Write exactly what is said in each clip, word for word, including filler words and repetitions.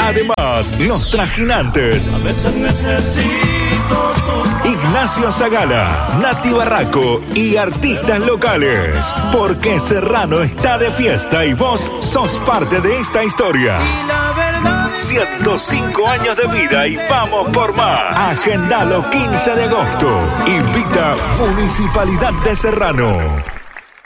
Además, los trajinantes. A veces necesito tu... Ignacio Zagala, Nati Barraco y artistas locales. Porque Serrano está de fiesta y vos sos parte de esta historia. Y la verdad... ciento cinco años de vida y vamos por más. Agendalo quince de agosto. Invita Municipalidad de Serrano.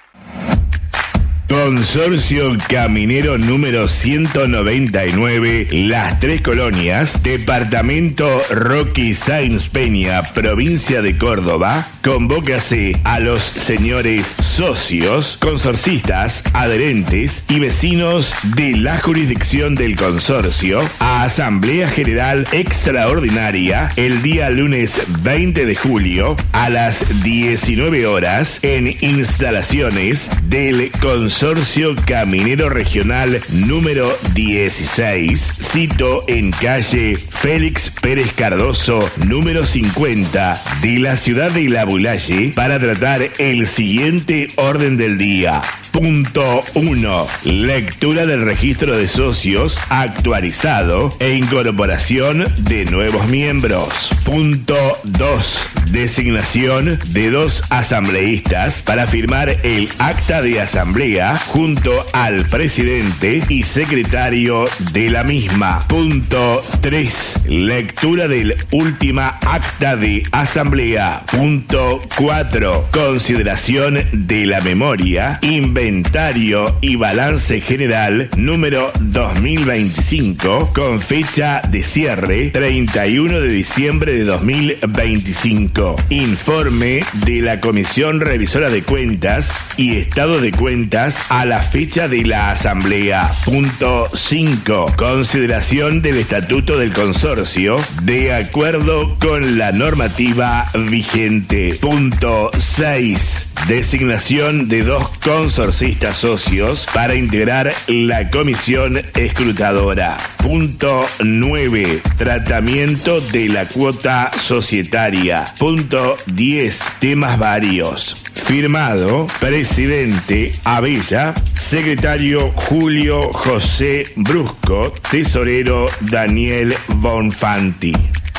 Consorcio Caminero número ciento noventa y nueve, Las Tres Colonias, Departamento Roque Sáenz Peña, Provincia de Córdoba, convócase a los señores socios, consorcistas, adherentes y vecinos de la jurisdicción del consorcio a Asamblea General Extraordinaria el día lunes veinte de julio a las diecinueve horas en instalaciones del consorcio Consorcio Caminero Regional número dieciséis, sito en calle Félix Pérez Cardoso, número cincuenta, de la ciudad de La Bulaye, para tratar el siguiente orden del día. Punto uno. Lectura del registro de socios actualizado e incorporación de nuevos miembros. Punto dos. Designación de dos asambleístas para firmar el acta de asamblea junto al presidente y secretario de la misma. Punto tres. Lectura del última acta de asamblea. Punto cuatro. Consideración de la memoria, inventario y balance general número dos mil veinticinco con fecha de cierre treinta y uno de diciembre de dos mil veinticinco. Informe de la Comisión Revisora de Cuentas y Estado de Cuentas a la fecha de la asamblea. Punto cinco. Consideración del estatuto del consorcio de acuerdo con la normativa vigente. Punto seis. Designación de dos consorcistas socios para integrar la comisión escrutadora. Punto nueve. Tratamiento de la cuota societaria. Punto diez. Temas varios. Firmado, presidente Abella, secretario Julio José Brusco, tesorero Daniel Bonfanti.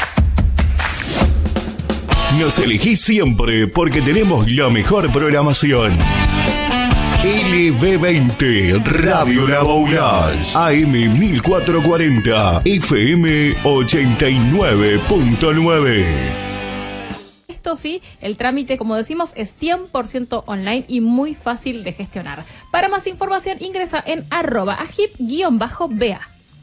Nos elegís siempre porque tenemos la mejor programación. L B veinte, Radio La Boulage, A M mil cuatrocientos cuarenta, F M ochenta y nueve punto nueve. Esto sí, el trámite, como decimos, es cien por ciento online y muy fácil de gestionar. Para más información, ingresa en arroba agip-ba.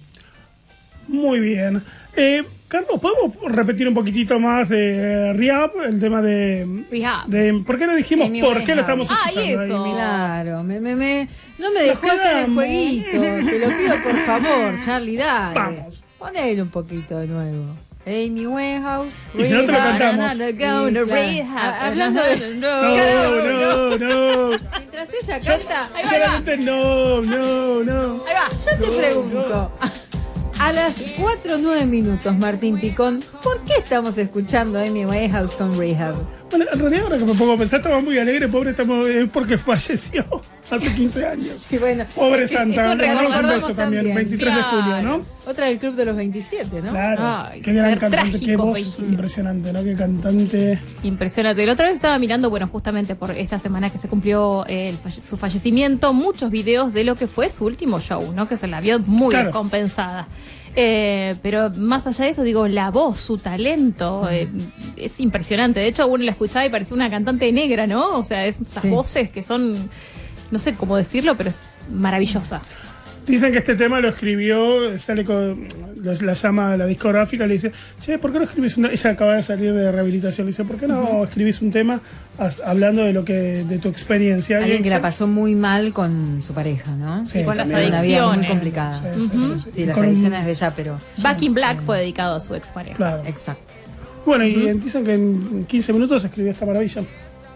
Muy bien. Eh, Carlos, ¿podemos repetir un poquitito más de Rehab? El tema de... Rehab. De, ¿por qué no dijimos Amy por qué lo estamos Ah, escuchando? eso. Amy? Claro, me, me, me, no me dejó hacer el jueguito. Te lo pido por favor, Charlie, dale. Vamos. Ponele un poquito de nuevo. Amy Winehouse. Y si no te lo cantamos. Sí, claro. Hablando de... No, no, no. Mientras ella canta... Ahí va, Solamente no, no, no. Ahí va. Yo te pregunto... A las cuatro o nueve minutos, Martín Picón, ¿por qué estamos escuchando Amy Winehouse con Rehab? Bueno, en realidad ahora que me pongo a pensar, estaba muy alegre, pobre, estamos, es porque falleció hace quince años. Y bueno, Pobre es- Santa, eso le mandamos un recordamos beso también, también. veintitrés de julio, ¿no? Otra del Club de los veintisiete, ¿no? Claro, Ay, qué gran ser cantante, qué trágicos voz veintisiete. impresionante, ¿no? Qué cantante. Impresionante. La otra vez estaba mirando, bueno, justamente por esta semana que se cumplió eh, el falle- su fallecimiento, muchos videos de lo que fue su último show, ¿no? Que se la vio muy Claro. descompensada. Eh, pero más allá de eso, digo, la voz, su talento, eh, es impresionante. De hecho, uno la escuchaba y parecía una cantante negra, ¿no? O sea, es esas Sí. voces que son, no sé cómo decirlo, pero es maravillosa. Dicen que este tema lo escribió, sale con, lo- la llama la discográfica, le dice, che, ¿por qué no escribís un tema? Ella acaba de salir de rehabilitación, le dice, ¿por qué no escribís un tema as- hablando de lo que, de tu experiencia? Alguien Y que la dice, pasó muy mal con su pareja, ¿no? Sí, Y con las también. Una vida muy adicciones. complicada. Sí, sí, sí, sí. Sí, las Con- adicciones de ella, pero... Back in Black fue dedicado a su expareja. Claro. Exacto. Bueno, y dicen que en quince minutos escribió esta maravilla.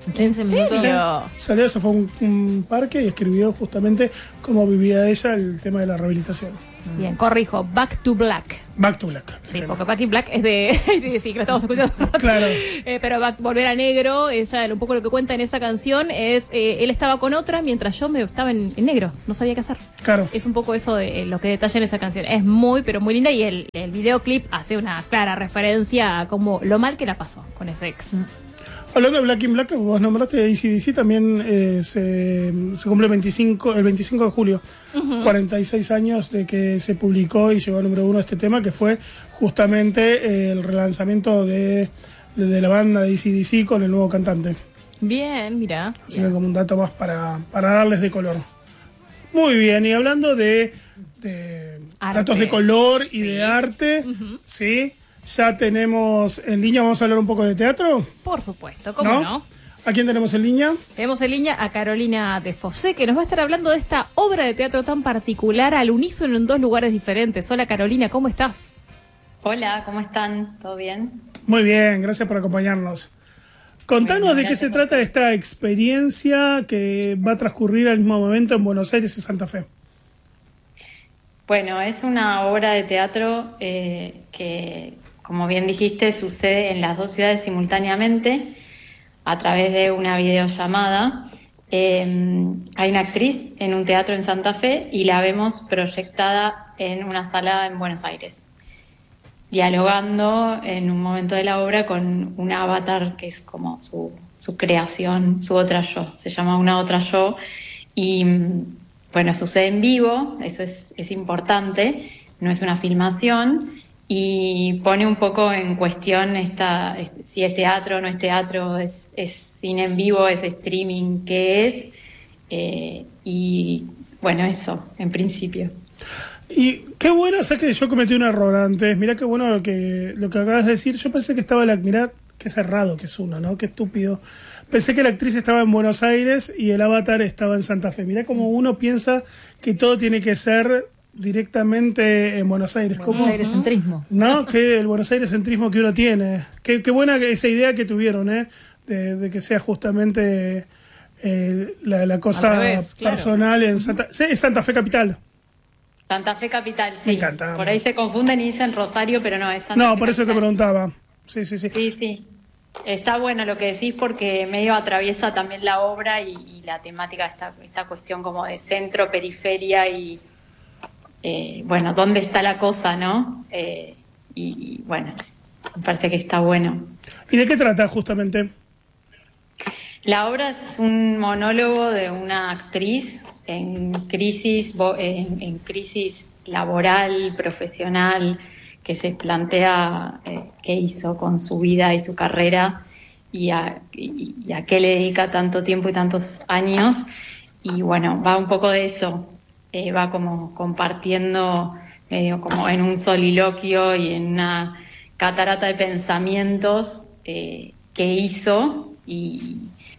quince minutos. serio? Salió, se fue a un, un parque y escribió justamente cómo vivía ella el tema de la rehabilitación. Bien, corrijo, Back to Black. Back to Black. Sí, porque Back in Black es de... sí, sí, que lo estamos escuchando. Claro. Eh, pero Back, Volver a Negro, ella un poco lo que cuenta en esa canción es, eh, él estaba con otra mientras yo me estaba en, en negro, no sabía qué hacer. Claro. Es un poco eso de eh, lo que detalla en esa canción. Es muy, pero muy linda y el, el videoclip hace una clara referencia a como lo mal que la pasó con ese ex. Mm. Hablando de Black in Black, vos nombraste A C D C, también eh, se, se cumple el veinticinco, el veinticinco de julio, uh-huh. cuarenta y seis años de que se publicó y llegó al número uno este tema, que fue justamente eh, el relanzamiento de, de, de la banda de A C D C con el nuevo cantante. Bien, mira. Así que como un dato más para, para darles de color. Muy bien, y hablando de, de datos de color y sí. de arte, uh-huh. ¿sí? Ya tenemos en línea, vamos a hablar un poco de teatro. Por supuesto, ¿cómo no? no? ¿A quién tenemos en línea? Tenemos en línea a Carolina de Fossé, que nos va a estar hablando de esta obra de teatro tan particular, al unísono en dos lugares diferentes. Hola Carolina, ¿cómo estás? Hola, ¿cómo están? ¿Todo bien? Muy bien, gracias por acompañarnos. Contanos bueno, de qué se trata esta experiencia que va a transcurrir al mismo momento en Buenos Aires y Santa Fe. Bueno, es una obra de teatro eh, que, como bien dijiste, sucede en las dos ciudades simultáneamente a través de una videollamada. Eh, hay una actriz en un teatro en Santa Fe y la vemos proyectada en una sala en Buenos Aires, dialogando en un momento de la obra con un avatar que es como su, su creación, su otra yo, se llama Una Otra Yo, y bueno, sucede en vivo, eso es, es importante, no es una filmación, y pone un poco en cuestión esta, si es teatro o no es teatro, es, es cine en vivo, es streaming, qué es, eh, y bueno, eso, en principio. Y qué bueno, o sea que yo cometí un error antes, mirá qué bueno lo que, lo que acabas de decir, yo pensé que estaba la, mirá qué cerrado que es uno, ¿no? Qué estúpido. Pensé que la actriz estaba en Buenos Aires y el avatar estaba en Santa Fe. Mirá cómo uno piensa que todo tiene que ser directamente en Buenos Aires. Buenos Aires centrismo. ¿No? Que el Buenos Aires centrismo que uno tiene. Qué, qué buena esa idea que tuvieron, ¿eh? De, de que sea justamente eh, la, la cosa revés, personal claro. en Santa Fe. Sí, Santa Fe capital. Santa Fe capital, sí. Me encanta. Por ahí se confunden y dicen Rosario, pero no, es Santa No, Fe por eso capital. te preguntaba. Sí, sí, sí. Sí, sí. Está bueno lo que decís porque medio atraviesa también la obra y, y la temática, esta, esta cuestión como de centro, periferia y, eh, bueno, dónde está la cosa, ¿no? Eh, y, y, bueno, me parece que está bueno. ¿Y de qué trata justamente? La obra es un monólogo de una actriz en crisis, en, en crisis laboral, profesional, que se plantea eh, qué hizo con su vida y su carrera y a, y, y a qué le dedica tanto tiempo y tantos años. Y bueno, va un poco de eso, eh, va como compartiendo medio como en un soliloquio y en una catarata de pensamientos eh, qué hizo y,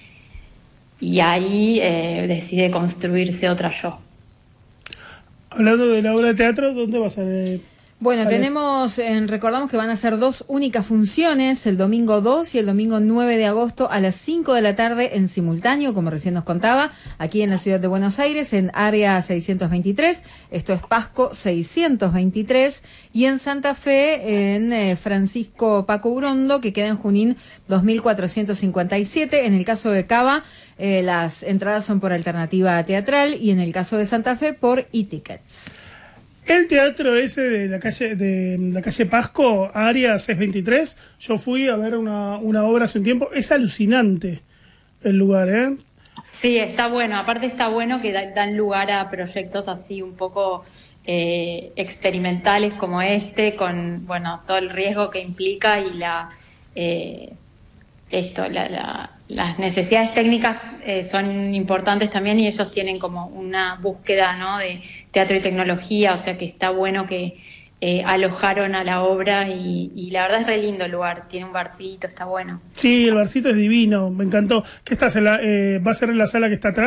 y ahí eh, decide construirse otra yo. Hablando de la obra de teatro, ¿dónde vas a ver? Bueno, vale. tenemos, eh, recordamos que van a ser dos únicas funciones, el domingo dos y el domingo nueve de agosto a las cinco de la tarde en simultáneo, como recién nos contaba, aquí en la ciudad de Buenos Aires, en área seiscientos veintitrés, esto es Pasco seiscientos veintitrés, y en Santa Fe, en eh, Francisco Paco Urondo, que queda en Junín dos mil cuatrocientos cincuenta y siete. En el caso de Cava, eh, las entradas son por alternativa teatral, y en el caso de Santa Fe, por e-tickets. El teatro ese de la calle de la calle Pasco, área seiscientos veintitrés, yo fui a ver una, una obra hace un tiempo, es alucinante el lugar, ¿eh? Sí, está bueno, aparte está bueno que da, dan lugar a proyectos así un poco eh, experimentales como este, con bueno todo el riesgo que implica y la eh, esto, la, la, las necesidades técnicas eh, son importantes también y ellos tienen como una búsqueda, ¿no?, de teatro y tecnología, o sea que está bueno que eh, alojaron a la obra y, y la verdad es re lindo el lugar, tiene un barcito, está bueno. Sí, el barcito es divino, me encantó. ¿Qué estás en la, eh, va a ser en la sala que está atrás?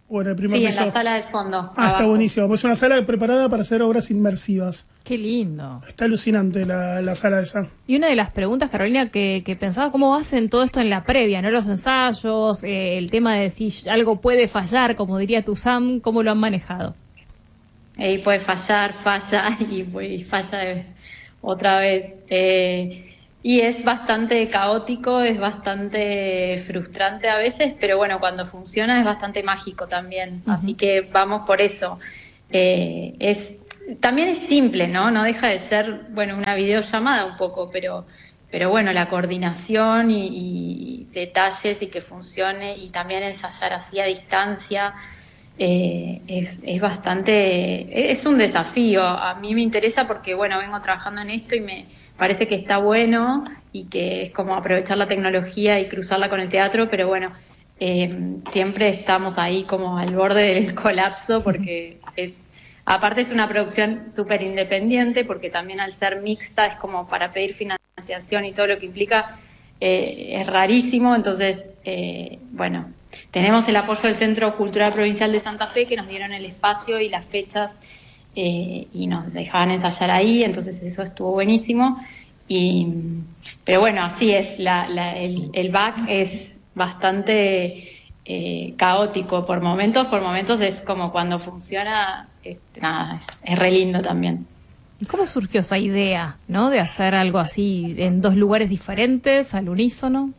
¿O en el primer Sí, piso? en la sala del fondo. Ah, está abajo. buenísimo. Pues es una sala preparada para hacer obras inmersivas. Qué lindo. Está alucinante la, la sala esa. Y una de las preguntas, Carolina, que, que pensaba, ¿cómo hacen todo esto en la previa, no? Los ensayos, eh, el tema de si algo puede fallar, como diría tu Sam, ¿cómo lo han manejado? Y puede fallar, falla y, y falla de- otra vez. Eh, y es bastante caótico, es bastante frustrante a veces, pero bueno, cuando funciona es bastante mágico también. Ujú. Así que vamos por eso. Eh, es también es simple, ¿no? No deja de ser, bueno, una videollamada un poco, pero pero bueno, la coordinación y, y detalles y que funcione y también ensayar así a distancia. Eh, es, es bastante, es un desafío. A mí me interesa porque, bueno, vengo trabajando en esto y me parece que está bueno y que es como aprovechar la tecnología y cruzarla con el teatro, pero bueno, eh, siempre estamos ahí como al borde del colapso porque es, aparte es una producción súper independiente porque también al ser mixta es como para pedir financiación y todo lo que implica, eh, es rarísimo, entonces, eh, bueno, tenemos el apoyo del Centro Cultural Provincial de Santa Fe, que nos dieron el espacio y las fechas eh, y nos dejaban ensayar ahí, entonces eso estuvo buenísimo. Y, pero bueno, así es, la, la, el, el back es bastante eh, caótico por momentos, por momentos es como cuando funciona, es, nada, es, es re lindo también. ¿Y cómo surgió esa idea, no? De hacer algo así en dos lugares diferentes, al unísono.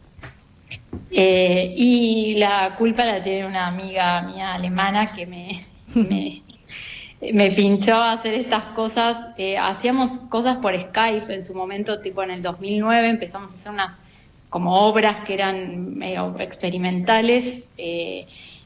Eh, y la culpa la tiene una amiga mía alemana que me, me, me pinchó a hacer estas cosas. Eh, hacíamos cosas por Skype en su momento, tipo en el dos mil nueve empezamos a hacer unas como obras que eran medio experimentales eh,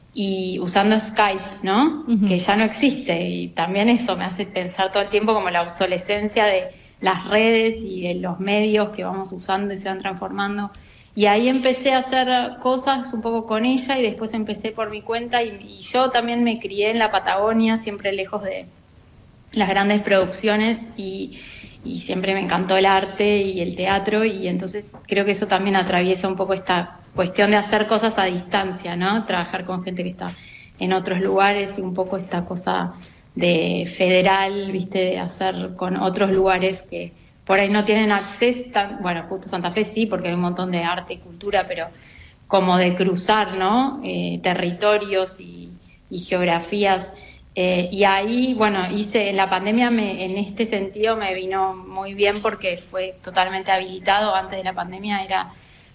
y usando Skype, ¿no? Ujú. Que ya no existe, y también eso me hace pensar todo el tiempo como la obsolescencia de las redes y de los medios que vamos usando y se van transformando. Y ahí empecé a hacer cosas un poco con ella y después empecé por mi cuenta y, y yo también me crié en la Patagonia, siempre lejos de las grandes producciones y, y siempre me encantó el arte y el teatro y entonces creo que eso también atraviesa un poco esta cuestión de hacer cosas a distancia, ¿no? Trabajar con gente que está en otros lugares y un poco esta cosa de federal, ¿viste? De hacer con otros lugares que por ahí no tienen acceso, tan, bueno, justo Santa Fe sí, porque hay un montón de arte y cultura, pero como de cruzar, ¿no? Eh, territorios y, y geografías. Eh, y ahí, bueno, hice, en la pandemia me, en este sentido me vino muy bien porque fue totalmente habilitado. Antes de la pandemia era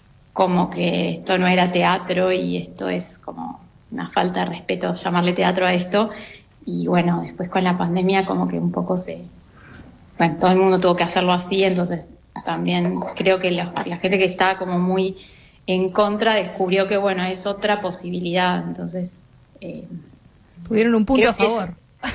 como que esto no era teatro y esto es como una falta de respeto llamarle teatro a esto. Y bueno, después con la pandemia como que un poco se... Bueno, todo el mundo tuvo que hacerlo así, entonces también creo que la, la gente que estaba como muy en contra descubrió que, bueno, es otra posibilidad, entonces... Eh, Tuvieron un punto creo a que favor.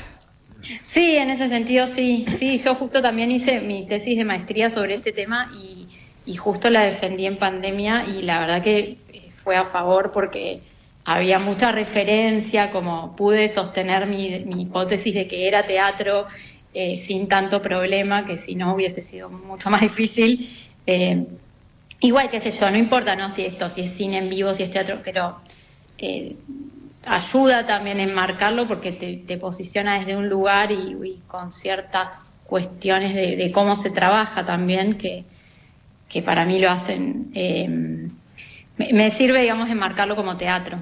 es- sí, en ese sentido sí, sí, yo justo también hice mi tesis de maestría sobre este tema y, y justo la defendí en pandemia y la verdad que eh, fue a favor porque había mucha referencia, como pude sostener mi, mi hipótesis de que era teatro, Eh, sin tanto problema, que si no hubiese sido mucho más difícil. Eh, igual, qué sé yo, no importa, ¿no? Si esto, si es cine en vivo, si es teatro, pero eh, ayuda también en marcarlo porque te, te posiciona desde un lugar y, y con ciertas cuestiones de, de cómo se trabaja también, que, que para mí lo hacen... Eh, me, me sirve, digamos, enmarcarlo como teatro.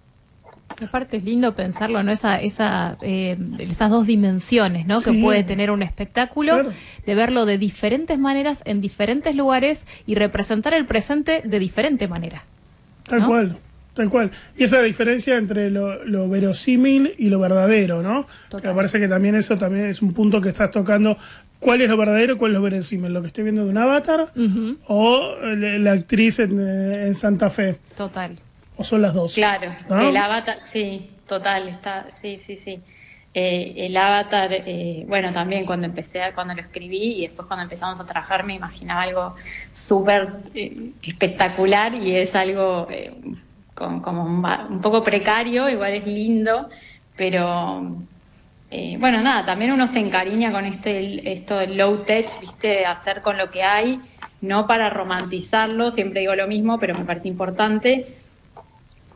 Aparte es lindo pensarlo, ¿no? Esa, esa, eh, esas dos dimensiones, ¿no? Sí. Que puede tener un espectáculo, Claro. de verlo de diferentes maneras, en diferentes lugares y representar el presente de diferente manera. Tal ¿no? cual, tal cual. Y esa diferencia entre lo, lo verosímil y lo verdadero, ¿no? Total. Que me parece que también eso también es un punto que estás tocando. ¿Cuál es lo verdadero y cuál es lo verosímil? ¿Lo que estoy viendo de un Avatar Ujú. o la, la actriz en, eh, en Santa Fe? Total. ¿O son las dos? Claro, ¿No? el avatar, sí, total, está, sí, sí, sí. Eh, el avatar, eh, bueno, también cuando empecé, a- cuando lo escribí y después cuando empezamos a trabajar me imaginaba algo súper eh, espectacular y es algo eh, con- como un, ba- un poco precario, igual es lindo, pero eh, bueno, nada, también uno se encariña con este esto del low tech, viste, de hacer con lo que hay, no para romantizarlo, siempre digo lo mismo, pero me parece importante.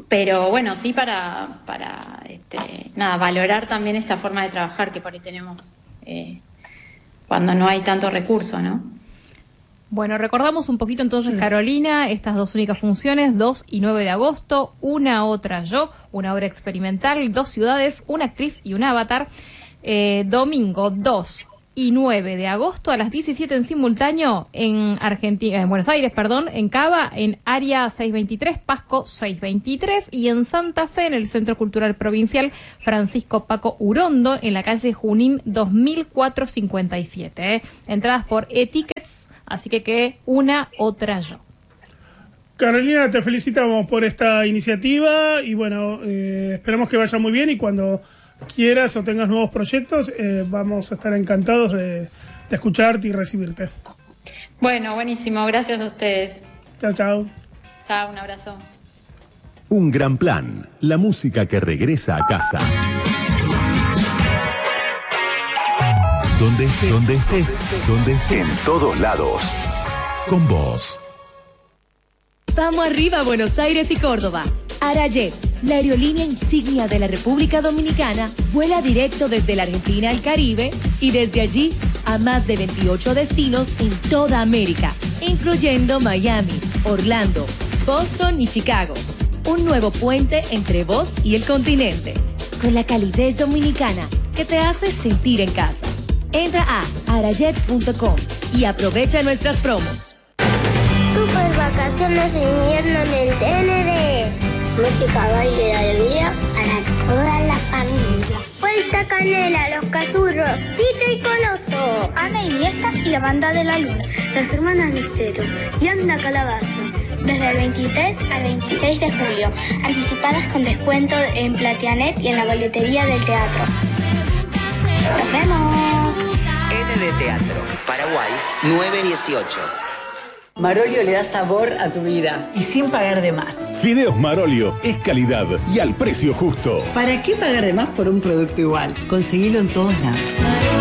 pero bueno, sí para, para este, nada, valorar también esta forma de trabajar que por ahí tenemos eh, cuando no hay tanto recurso, ¿no? Bueno, recordamos un poquito entonces, sí. Carolina, estas dos únicas funciones, dos y nueve de agosto, Una Otra Yo, una obra experimental, dos ciudades, una actriz y un avatar. Eh, domingo dos y nueve de agosto a las diecisiete en simultáneo en Argentina, en Buenos Aires, perdón, en Cava, en Área seiscientos veintitrés, Pasco seiscientos veintitrés, y en Santa Fe, en el Centro Cultural Provincial Francisco Paco Urondo, en la calle Junín dos mil cuatrocientos cincuenta y siete. ¿eh? Entradas por e-tickets, así que que Una Otra Yo. Carolina, te felicitamos por esta iniciativa y bueno, eh, esperamos que vaya muy bien, y cuando quieras o tengas nuevos proyectos, eh, vamos a estar encantados de, de escucharte y recibirte. Bueno, buenísimo, gracias a ustedes. Chao, chao. Chao, un abrazo. Un gran plan, la música que regresa a casa. Donde estés, donde estés, donde estés, en todos lados, con vos. Vamos arriba, Buenos Aires y Córdoba. Arayet, la aerolínea insignia de la República Dominicana, vuela directo desde la Argentina al Caribe y desde allí a más de veintiocho destinos en toda América, incluyendo Miami, Orlando, Boston y Chicago. Un nuevo puente entre vos y el continente, con la calidez dominicana que te hace sentir en casa. Entra a arayet punto com y aprovecha nuestras promos. Super vacaciones de invierno en el T N D. Música, baile y alegría para toda la familia. Vuelta Canela, Los Cazurros, Tito y Coloso, Ana Iniesta y la Banda de la Luna, Las Hermanas Misterio y Anda Calabaza. Desde el veintitrés al veintiséis de julio, anticipadas con descuento en Platianet y en la boletería del teatro. ¡Nos vemos! N D Teatro, Paraguay, nueve dieciocho. Marolio le da sabor a tu vida y sin pagar de más. Fideos Marolio es calidad y al precio justo. ¿Para qué pagar de más por un producto igual? Conseguilo en todos lados.